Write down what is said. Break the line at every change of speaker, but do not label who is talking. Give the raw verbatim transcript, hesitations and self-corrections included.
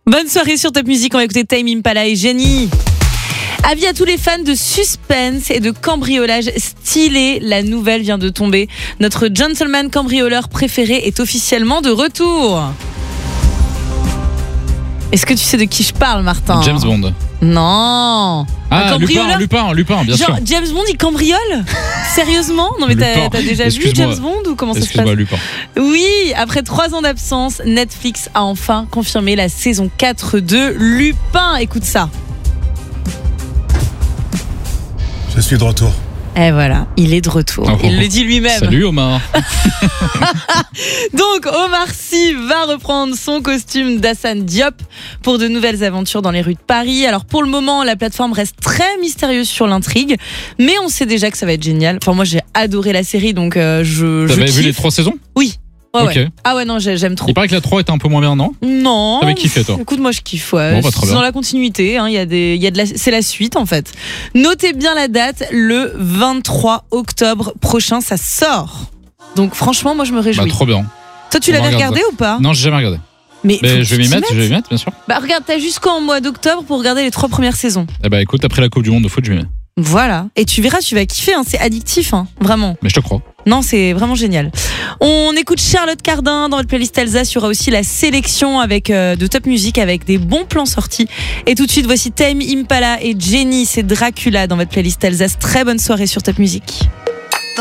Bonne soirée sur Top Music, on va écouter Tame Impala et Jenny. Avis à tous les fans de suspense et de cambriolage stylé, la nouvelle vient de tomber. Notre gentleman cambrioleur préféré est officiellement de retour. Est-ce que tu sais de qui je parle, Martin ?
James Bond.
Non.
Ah, Lupin, Lupin, Lupin, bien
Genre,
sûr.
James Bond, il cambriole ? Sérieusement ? Non mais t'as, t'as déjà vu James Bond ou comment ça se passe ?
Excuse-moi, Lupin.
Oui, après trois ans d'absence, Netflix a enfin confirmé la saison quatre de Lupin. Écoute ça.
Je suis de retour.
Et voilà, il est de retour.
Oh,
il le dit lui-même.
Salut Omar.
Donc Omar Sy va reprendre son costume d'Hassane Diop pour de nouvelles aventures dans les rues de Paris. Alors pour le moment, la plateforme reste très mystérieuse sur l'intrigue, mais on sait déjà que ça va être génial. Enfin moi j'ai adoré la série, donc euh, je.
T'avais
je
vu les trois saisons ?
Oui. Ouais,
Ok.
ouais. Ah ouais non j'aime trop.
Il paraît que la trois était un peu moins bien, non ?
Non.
T'avais kiffé, toi ?
Écoute, moi je kiffe. Ouais.
Bon, bah, très
c'est
bien.
dans la continuité. Hein, y a des, y a de la, c'est la suite en fait. Notez bien la date, le vingt-trois octobre prochain, ça sort. Donc franchement, moi je me réjouis.
Bah, trop bien.
Toi, tu
On
l'avais
regarde
regardé ou pas ?
Non, j'ai jamais regardé.
Mais,
Mais
faut
je vais
que
m'y
tu
mettre,
t'y
je vais m'y mettre, bien sûr.
Bah regarde, t'as jusqu'en mois d'octobre pour regarder les trois premières saisons.
Eh bah écoute, après la Coupe du Monde de foot, je m'y mets.
Voilà. Et tu verras, tu vas kiffer. Hein, c'est addictif, hein, vraiment.
Mais je te crois.
Non, c'est vraiment génial. On écoute Charlotte Cardin dans votre playlist Alsace. Il y aura aussi la sélection avec euh, de Top Music avec des bons plans sortis. Et tout de suite, voici Tame Impala et Jenny, c'est Dracula dans votre playlist Alsace. Très bonne soirée sur Top Music.